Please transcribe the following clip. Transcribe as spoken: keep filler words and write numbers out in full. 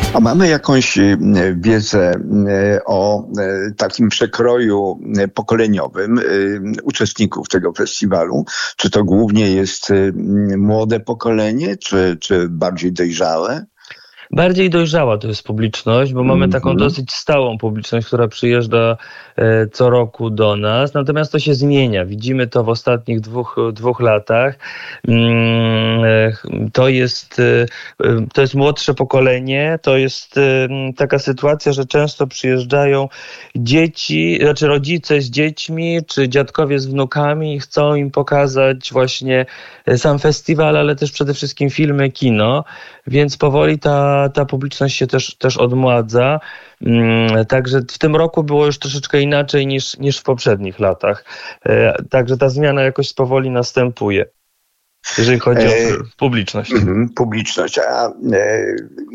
A mamy jakąś wiedzę o takim przekroju pokoleniowym uczestników tego festiwalu? Czy to głównie jest młode pokolenie, czy, czy bardziej dojrzałe? Bardziej dojrzała to jest publiczność, bo mamy Mhm. taką dosyć stałą publiczność, która przyjeżdża e, co roku do nas. Natomiast to się zmienia. Widzimy to w ostatnich dwóch, dwóch latach. Mm, e, to jest, e, to jest młodsze pokolenie. To jest e, taka sytuacja, że często przyjeżdżają dzieci, znaczy rodzice z dziećmi, czy dziadkowie z wnukami i chcą im pokazać właśnie sam festiwal, ale też przede wszystkim filmy, kino. Więc powoli ta ta publiczność się też, też odmładza. Także w tym roku było już troszeczkę inaczej niż, niż w poprzednich latach. Także ta zmiana jakoś powoli następuje, jeżeli chodzi o publiczność. Mm, publiczność. A e,